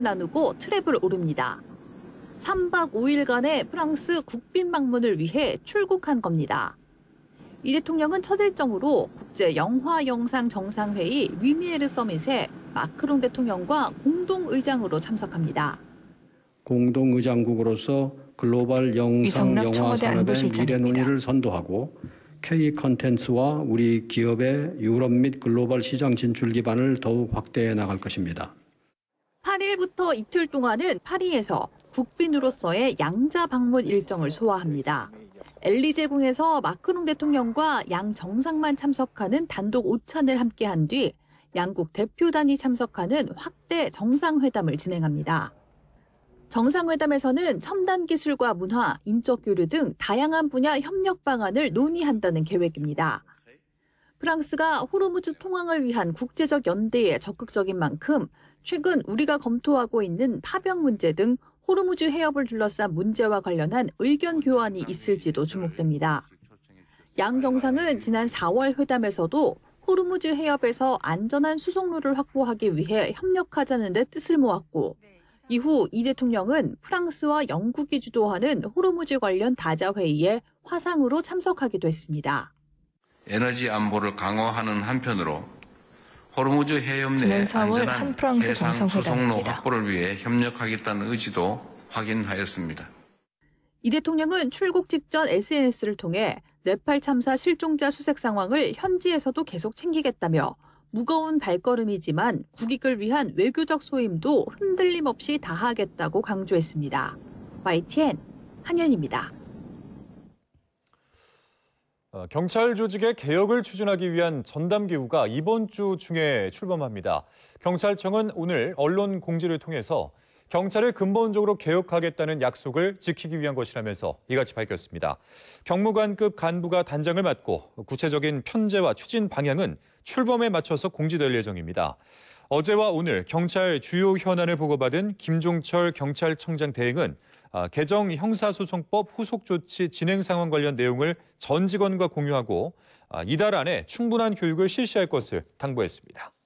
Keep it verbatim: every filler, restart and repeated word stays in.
나누고 트랩을 오릅니다. 삼 박 오 일간의 프랑스 국빈 방문을 위해 출국한 겁니다. 이 대통령은 첫 일정으로 국제영화영상정상회의 위미에르 서밋에 마크롱 대통령과 공동의장으로 참석합니다. 공동의장국으로서 글로벌 영상 영화 산업의 미래 논의를 선도하고 K 컨텐츠와 우리 기업의 유럽 및 글로벌 시장 진출 기반을 더욱 확대해 나갈 것입니다. 팔 일부터 이틀 동안은 파리에서 국빈으로서의 양자 방문 일정을 소화합니다. 엘리제궁에서 마크롱 대통령과 양 정상만 참석하는 단독 오찬을 함께한 뒤 양국 대표단이 참석하는 확대 정상회담을 진행합니다. 정상회담에서는 첨단 기술과 문화, 인적 교류 등 다양한 분야 협력 방안을 논의한다는 계획입니다. 프랑스가 호르무즈 통항을 위한 국제적 연대에 적극적인 만큼 최근 우리가 검토하고 있는 파병 문제 등 호르무즈 해협을 둘러싼 문제와 관련한 의견 교환이 있을지도 주목됩니다. 양 정상은 지난 사월 회담에서도 호르무즈 해협에서 안전한 수송로를 확보하기 위해 협력하자는 데 뜻을 모았고 이후 이 대통령은 프랑스와 영국이 주도하는 호르무즈 관련 다자회의에 화상으로 참석하기도 했습니다. 에너지 안보를 강화하는 한편으로 호르무즈 해협 내 안전한 해상 수송로 확보를 위해 협력하겠다는 의지도 확인하였습니다. 이 대통령은 출국 직전 에스엔에스를 통해 네팔 참사 실종자 수색 상황을 현지에서도 계속 챙기겠다며 무거운 발걸음이지만 국익을 위한 외교적 소임도 흔들림 없이 다하겠다고 강조했습니다. 와이티엔 한현입니다. 경찰 조직의 개혁을 추진하기 위한 전담기구가 이번 주 중에 출범합니다. 경찰청은 오늘 언론 공지를 통해서 경찰을 근본적으로 개혁하겠다는 약속을 지키기 위한 것이라면서 이같이 밝혔습니다. 경무관급 간부가 단장을 맡고 구체적인 편제와 추진 방향은 출범에 맞춰서 공지될 예정입니다. 어제와 오늘 경찰 주요 현안을 보고받은 김종철 경찰청장 대행은 개정 형사소송법 후속 조치 진행 상황 관련 내용을 전 직원과 공유하고 이달 안에 충분한 교육을 실시할 것을 당부했습니다.